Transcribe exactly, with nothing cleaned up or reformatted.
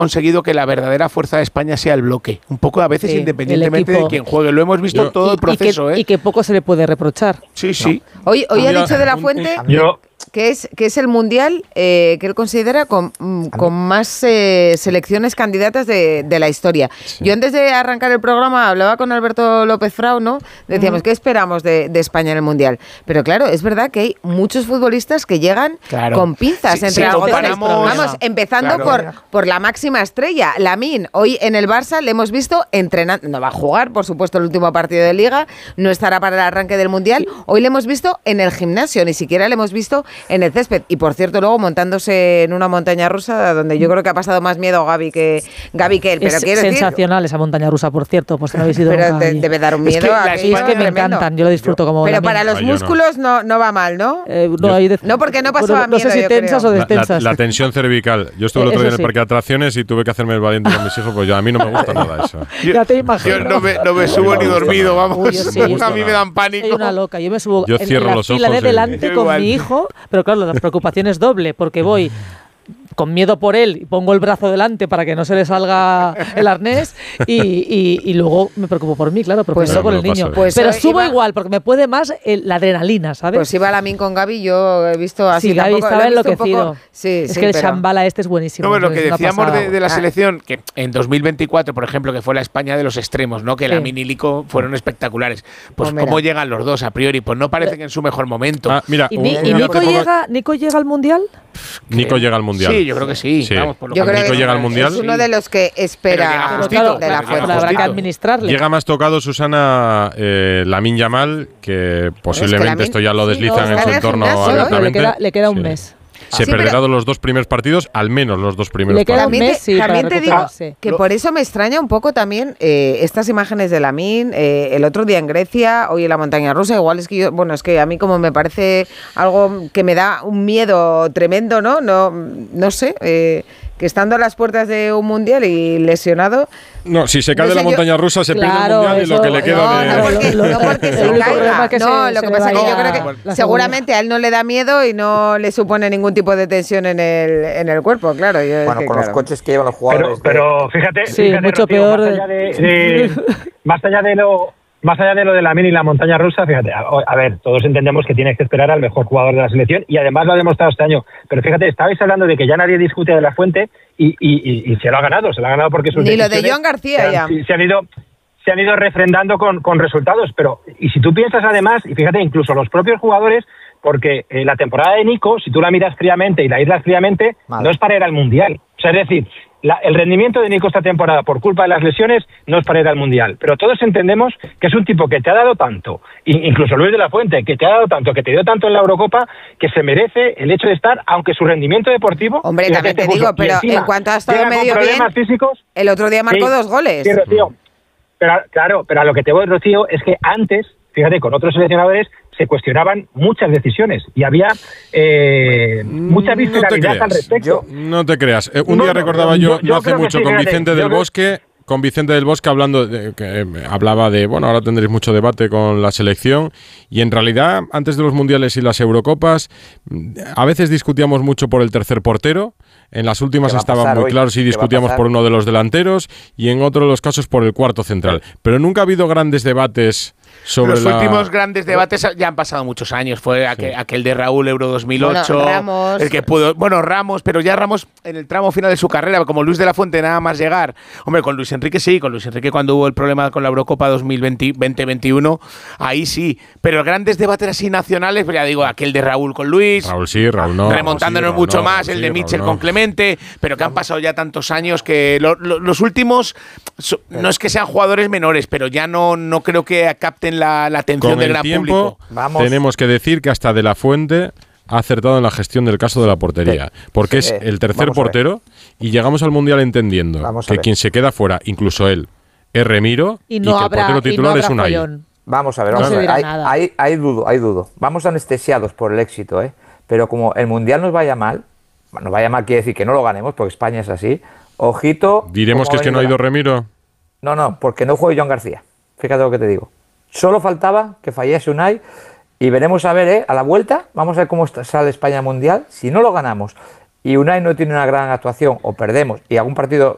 conseguido que la verdadera fuerza de España sea el bloque. Un poco a veces, sí, independientemente de quién juegue. Lo hemos visto yo, todo y, el proceso. Y que, ¿eh? y que poco se le puede reprochar. Sí, sí. No. Hoy, hoy ha dicho de la Fuente yo, que es, que es el mundial eh, que él considera con, con más eh, selecciones candidatas de, de la historia. Sí. Yo antes de arrancar el programa hablaba con Alberto López Frau, ¿no? Decíamos, uh-huh. ¿qué esperamos de, de España en el mundial? Pero claro, es verdad que hay muchos futbolistas que llegan claro. con pinzas sí, entre sí, algodones. Vamos, empezando claro. por, por la máxima estrella, Lamine. Hoy en el Barça le hemos visto entrenando, no va a jugar, por supuesto, el último partido de Liga, no estará para el arranque del mundial. Hoy le hemos visto en el gimnasio, ni siquiera le hemos visto en el césped. Y por cierto, luego montándose en una montaña rusa donde yo creo que ha pasado más miedo Gaby que Gaby que él. Pero es quiero sensacional decir, esa montaña rusa, por cierto. Pues no habéis ido pero nunca de, debe dar un miedo. Es que, a es que me encantan, yo lo disfruto como Pero la para los Ay, músculos no. no no va mal, ¿no? Eh, no, hay de, no, porque no pasaba no, miedo, no sé si tensas creo. o destensas. La, la, la tensión cervical. Yo estuve el otro día en el sí. parque de atracciones y tuve que hacerme el valiente con mis hijos, pues yo, a mí no me gusta nada eso. Yo, ya te imagino. Yo no me, no me subo ni dormido, vamos. Uy, sí, a mí me dan pánico. Soy una loca. Yo me subo yo en, cierro en la los fila ojos, de delante sí. con mi hijo, pero claro, la preocupación es doble, porque voy con miedo por él y pongo el brazo delante para que no se le salga el arnés y, y, y luego me preocupo por mí, claro, pero pues por el niño. Pues pero subo iba, igual porque me puede más el, la adrenalina, ¿sabes? Pues iba Lamine con Gaby, yo he visto así. Sí, Gaby estaba enloquecido. Sí, es sí, que el pero... Shambhala este es buenísimo. No, pero lo que decíamos de, de la ah. selección, que en dos mil veinticuatro, por ejemplo, que fue la España de los extremos, ¿no? Que sí. Lamine y Nico fueron espectaculares. Pues, pues cómo llegan los dos a priori, pues no parece que en su mejor momento. Ah, mira, ¿Y, un, ¿y Nico, llega, Nico llega al Mundial? Nico llega al Mundial. Sí, yo creo que sí. sí. Vamos, por lo yo creo Nico que llega al Mundial. Es uno de los que espera justito, de la fuerza. Habrá que administrarle. Llega más tocado, Susana, eh, Lamine Yamal, que posiblemente es que esto ya lo deslizan sí, no, en su entorno abiertamente. Le queda, le queda un sí. mes. Se sí, perderá pero los dos primeros partidos, al menos los dos primeros le queda partidos. Un mes, sí, también te digo sí. que por eso me extraña un poco también eh, estas imágenes de Lamine, eh, el otro día en Grecia, hoy en la montaña rusa, igual es que yo, bueno, es que a mí como me parece algo que me da un miedo tremendo, ¿no? No, no sé, eh, que estando a las puertas de un mundial y lesionado... No, si se cae no de la sé, montaña yo, rusa se claro, pierde el mundial eso, y lo que le queda no, de... No, porque, no porque se caiga. Que no, se, lo que se pasa es que yo creo que la seguramente a él no le da miedo y no le supone ningún tipo de tensión en el, en el cuerpo, claro. Yo, bueno, es que, con claro. los coches que llevan los jugadores... Pero, pero fíjate, sí, fíjate mucho Rocío, peor... Más allá de, de, más allá de lo... Más allá de lo de Lamine y la montaña rusa, fíjate, a, a ver, todos entendemos que tienes que esperar al mejor jugador de la selección y además lo ha demostrado este año. Pero fíjate, estabais hablando de que ya nadie discute de la Fuente y, y, y, y se lo ha ganado, se lo ha ganado porque sus Ni lo de Joan García se han, ya. Se han ido... se han ido refrendando con, con resultados, pero y si tú piensas además, y fíjate, incluso los propios jugadores, porque eh, la temporada de Nico, si tú la miras fríamente y la aíslas fríamente, vale. no es para ir al Mundial. O sea, es decir, la, el rendimiento de Nico esta temporada por culpa de las lesiones no es para ir al Mundial, pero todos entendemos que es un tipo que te ha dado tanto, incluso Luis de la Fuente, que te ha dado tanto, que te dio tanto en la Eurocopa, que se merece el hecho de estar, aunque su rendimiento deportivo... Hombre, también te digo, pero en cuanto ha estado medio bien, físicos, el otro día marcó sí, dos goles. Sí, Rocío. Pero, claro, pero a lo que te voy, Rocío, es que antes, fíjate, con otros seleccionadores se cuestionaban muchas decisiones y había eh, mucha visceralidad no al respecto. Yo, no te creas. Eh, un no, día no, recordaba yo, yo, yo no hace mucho, sí, con fíjate, Vicente del creo... Bosque... Con Vicente del Bosque hablando de, que eh, hablaba de, bueno, ahora tendréis mucho debate con la selección y en realidad antes de los mundiales y las Eurocopas a veces discutíamos mucho por el tercer portero, en las últimas estaba muy hoy? claro si discutíamos por uno de los delanteros y en otro de los casos por el cuarto central, pero nunca ha habido grandes debates sobre los la... últimos grandes debates ya han pasado muchos años. Fue aquel, sí. aquel de Raúl Euro dos mil ocho, bueno, Ramos. el que pudo, bueno, Ramos, pero ya Ramos en el tramo final de su carrera, como Luis de la Fuente nada más llegar. Hombre, con Luis Enrique sí, con Luis Enrique cuando hubo el problema con la Eurocopa dos mil veinte veintiuno, ahí sí. Pero grandes debates así nacionales, pues ya digo, aquel de Raúl con Luis. Raúl sí, Raúl no. Remontándonos Raúl sí, mucho Raúl más, no, el de sí, Mitchell Raúl con no. Clemente, pero que han pasado ya tantos años que lo, lo, los últimos, so, no es que sean jugadores menores, pero ya no, no creo que capten la, la atención con del el gran tiempo, público. Vamos. Tenemos que decir que hasta De la Fuente ha acertado en la gestión del caso de la portería, porque sí, es el tercer portero y llegamos al Mundial entendiendo que quien se queda fuera, incluso él, es Remiro y, no y que habrá, el portero titular no es Unai. Vamos a ver, vamos no a ver. Hay, nada. Hay, hay dudo, hay dudo. Vamos anestesiados por el éxito, ¿eh? Pero como el Mundial nos vaya mal, nos vaya mal quiere decir que no lo ganemos, porque España es así, ojito... ¿Diremos que es que no ha ido Remiro? No, no, porque no juegue Joan García. Fíjate lo que te digo. Solo faltaba que fallase Unai y veremos a ver, ¿eh? A la vuelta, vamos a ver cómo sale España Mundial. Si no lo ganamos y Unai no tiene una gran actuación o perdemos y algún partido